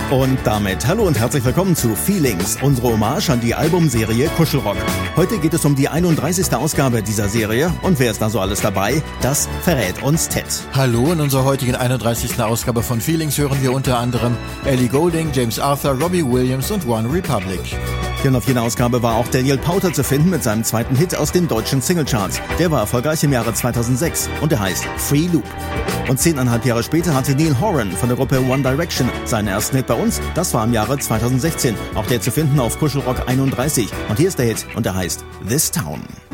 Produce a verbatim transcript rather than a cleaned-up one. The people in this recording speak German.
Und damit hallo und herzlich willkommen zu Feelings, unsere Hommage an die Albumserie Kuschelrock. Heute geht es um die einunddreißigste Ausgabe dieser Serie und wer ist da so alles dabei? Das verrät uns Ted. Hallo, in unserer heutigen einunddreißigsten Ausgabe von Feelings hören wir unter anderem Ellie Goulding, James Arthur, Robbie Williams und One Republic. Ja, und auf jeder Ausgabe war auch Daniel Powter zu finden mit seinem zweiten Hit aus den deutschen Singlecharts. Der war erfolgreich im Jahre zweitausendsechs und der heißt Free Loop. Und zehneinhalb Jahre später hatte Neil Horan von der Gruppe One Direction seinen ersten Hit bei uns. Das war im Jahre zweitausendsechzehn. Auch der zu finden auf Kuschelrock einunddreißig. Und hier ist der Hit und der heißt This Town.